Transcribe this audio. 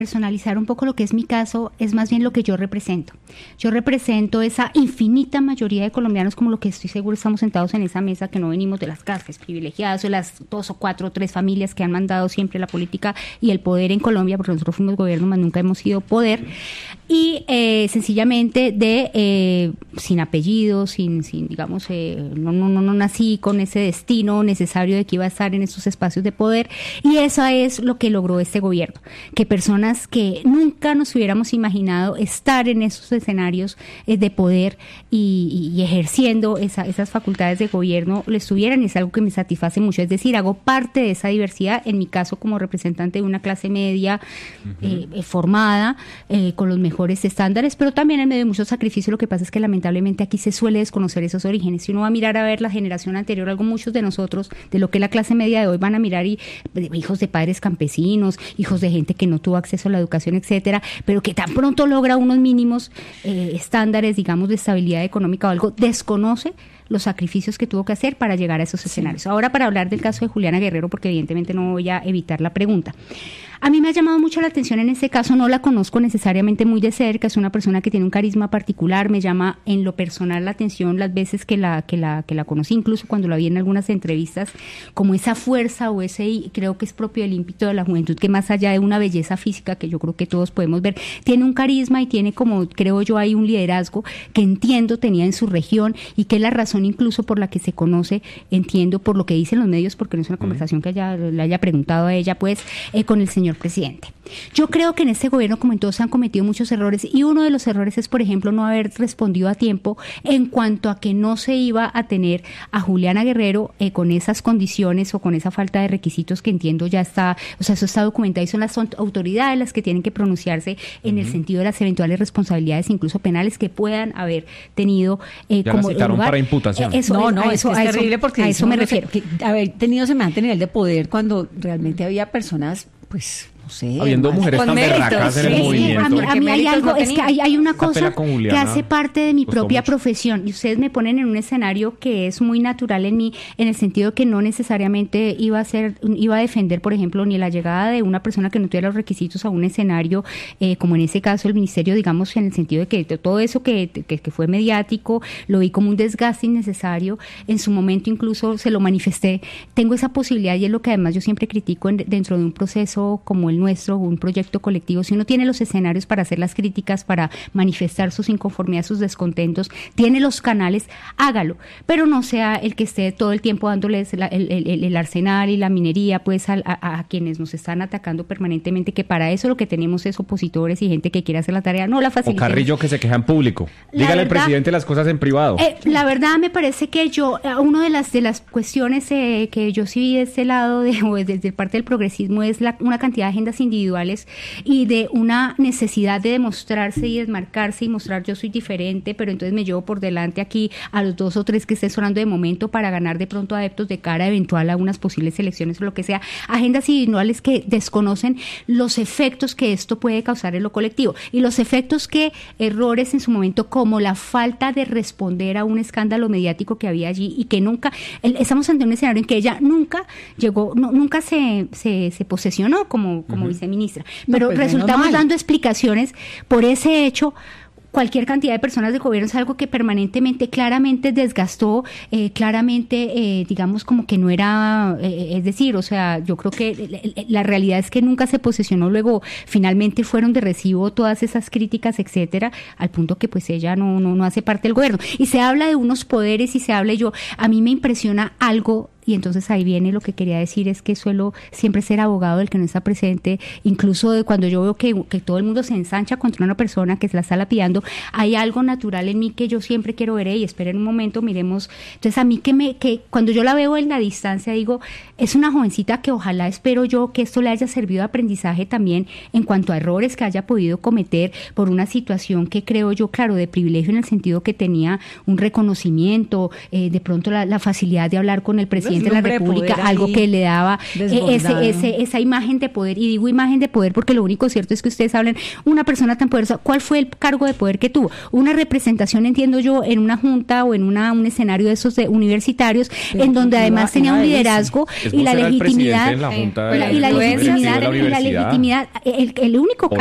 Personalizar un poco lo que es mi caso, es más bien lo que yo represento. Yo represento esa infinita mayoría de colombianos, como lo que estoy seguro estamos sentados en esa mesa, que no venimos de las clases privilegiadas o las 2 o 4 o 3 familias que han mandado siempre la política y el poder en Colombia, porque nosotros fuimos gobierno, más nunca hemos sido poder, y sencillamente sin apellido, sin digamos, no nací con ese destino necesario de que iba a estar en esos espacios de poder, y eso es lo que logró este gobierno, que personas que nunca nos hubiéramos imaginado estar en esos escenarios de poder y ejerciendo esas facultades de gobierno lo estuvieran, y es algo que me satisface mucho. Es decir, hago parte de esa diversidad, en mi caso como representante de una clase media formada, con los mejores estándares, pero también en medio de muchos sacrificios. Lo que pasa es que lamentablemente aquí se suele desconocer esos orígenes. Si uno va a mirar a ver la generación anterior, algo muchos de nosotros, de lo que es la clase media de hoy, van a mirar hijos de padres campesinos, hijos de gente que no tuvo acceso a la educación, etcétera, pero que tan pronto logra unos mínimos estándares, digamos, de estabilidad económica o algo, desconoce los sacrificios que tuvo que hacer para llegar a esos escenarios. Ahora, para hablar del caso de Juliana Guerrero, porque evidentemente no voy a evitar la pregunta. A mí me ha llamado mucho la atención en este caso, no la conozco necesariamente muy de cerca, es una persona que tiene un carisma particular, me llama en lo personal la atención las veces que la conocí, incluso cuando la vi en algunas entrevistas, como esa fuerza o creo que es propio del ímpetu de la juventud, que más allá de una belleza física que yo creo que todos podemos ver, tiene un carisma y tiene, como creo yo, hay un liderazgo que entiendo tenía en su región, y que es la razón incluso por la que se conoce, entiendo por lo que dicen los medios, porque no es una conversación que le haya preguntado a ella, pues, con el señor presidente. Yo creo que en este gobierno, como en todos, se han cometido muchos errores, y uno de los errores es, por ejemplo, no haber respondido a tiempo en cuanto a que no se iba a tener a Juliana Guerrero con esas condiciones o con esa falta de requisitos que entiendo ya está, o sea, eso está documentado y son las autoridades las que tienen que pronunciarse en el sentido de las eventuales responsabilidades, incluso penales, que puedan haber tenido ya como la citaron lugar. Para imputación. Es terrible, porque a eso me refiero. Que haber tenido semejante nivel de poder cuando realmente había personas, pues, no sé, habiendo mujeres tan berracas en el movimiento. A mí hay algo, es que hay una cosa Juliana, que hace parte de mi propia mucho. profesión, y ustedes me ponen en un escenario que es muy natural en mí, en el sentido que no necesariamente iba a defender, por ejemplo, ni la llegada de una persona que no tuviera los requisitos a un escenario, como en ese caso el ministerio, digamos, en el sentido de que todo eso que fue mediático, lo vi como un desgaste innecesario. En su momento incluso se lo manifesté. Tengo esa posibilidad, y es lo que además yo siempre critico dentro de un proceso como el nuestro, un proyecto colectivo. Si uno tiene los escenarios para hacer las críticas, para manifestar sus inconformidades, sus descontentos, tiene los canales, hágalo, pero no sea el que esté todo el tiempo dándoles el arsenal y la minería, pues, a quienes nos están atacando permanentemente, que para eso lo que tenemos es opositores y gente que quiere hacer la tarea, no la facilitemos. O Carrillo, que se queja en público. Dígale al presidente las cosas en privado. La verdad, me parece que una de las cuestiones que yo sí vi de este lado, o desde parte del progresismo, es una cantidad de agendas individuales y de una necesidad de demostrarse y desmarcarse y mostrar yo soy diferente, pero entonces me llevo por delante aquí a los 2 o 3 que estén sonando de momento para ganar de pronto adeptos de cara eventual a unas posibles elecciones o lo que sea. Agendas individuales que desconocen los efectos que esto puede causar en lo colectivo, y los efectos que errores en su momento, como la falta de responder a un escándalo mediático que había allí, y que nunca, estamos ante un escenario en que ella nunca llegó, nunca se posesionó como viceministra, pero pues resultamos dando explicaciones por ese hecho. Cualquier cantidad de personas de gobierno es algo que permanentemente, claramente desgastó, claramente, digamos, como que no era, es decir, o sea, yo creo que la realidad es que nunca se posesionó, luego finalmente fueron de recibo todas esas críticas, etcétera, al punto que pues ella no hace parte del gobierno. Y se habla de unos poderes y se habla, a mí me impresiona algo. Y entonces ahí viene lo que quería decir, es que suelo siempre ser abogado del que no está presente, incluso de cuando yo veo que todo el mundo se ensancha contra una persona que se la está lapidando, hay algo natural en mí que yo siempre quiero ver, y esperen un momento, miremos. Entonces a mí que cuando yo la veo en la distancia digo, es una jovencita que ojalá, espero yo, que esto le haya servido de aprendizaje también en cuanto a errores que haya podido cometer por una situación que creo yo, claro, de privilegio, en el sentido que tenía un reconocimiento, de pronto la facilidad de hablar con el presidente presidente de la Lumbre de República, poder algo ahí que le daba desbordado. esa imagen de poder. Y digo imagen de poder porque lo único cierto es que ustedes hablan, una persona tan poderosa, ¿cuál fue el cargo de poder que tuvo? Una representación, entiendo yo, en una junta o en un escenario de esos universitarios, Pero en donde iba- además tenía iba un a decir. liderazgo Es y la por ser el legitimidad. presidente en la junta Y la de la legitimidad, universidad. el único